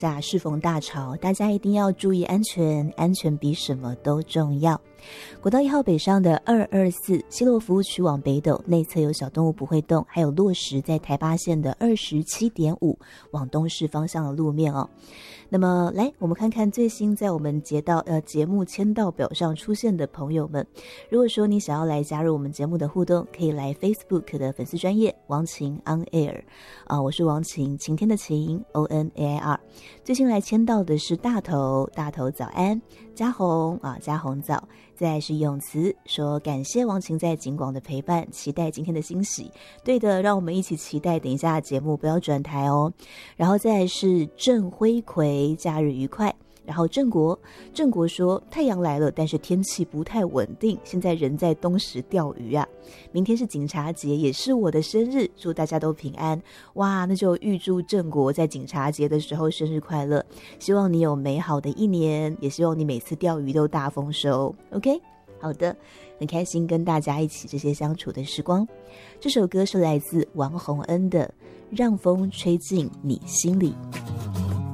适逢大潮，大家一定要注意安全，安全比什么都重要。国道1号北上的224西螺服务区往北斗，内侧有小动物不会动，还有落实在台八线的27.5往东市方向的路面哦。那么来，我们看看最新在我们节目签到表上出现的朋友们。如果说你想要来加入我们节目的互动，可以来 Facebook 的粉丝专页王晴 On Air 我是王晴，晴天的晴 ONAIR。最新来签到的是大头早安，嘉宏嘉宏早，再来是咏慈说感谢王晴在景广的陪伴，期待今天的欣喜。对的，让我们一起期待等一下的节目，不要转台哦。然后再来是郑辉奎，假日愉快。然后郑国说太阳来了，但是天气不太稳定，现在人在东石钓鱼啊。明天是警察节，也是我的生日，祝大家都平安。哇，那就预祝郑国在警察节的时候生日快乐，希望你有美好的一年，也希望你每次钓鱼都大丰收。 OK， 好的，很开心跟大家一起这些相处的时光。这首歌是来自王洪恩的《让风吹进你心里》。